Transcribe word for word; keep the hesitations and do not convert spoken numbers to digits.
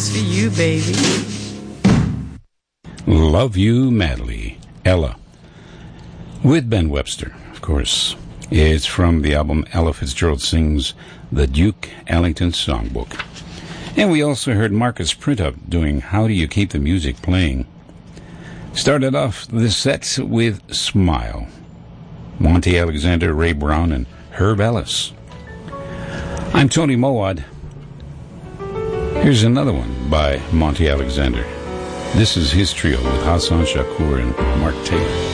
is for you, baby. Love You Madly, Ella. With Ben Webster, of course. It's from the album Ella Fitzgerald Sings the Duke Ellington Songbook. And we also heard Marcus Printup doing How Do You Keep the Music Playing. Started off the set with Smile. Monty Alexander, Ray Brown, and Herb Ellis. I'm Tony Mowat. Here's another one by Monty Alexander. This is his trio with Hassan Shakur and Mark Taylor.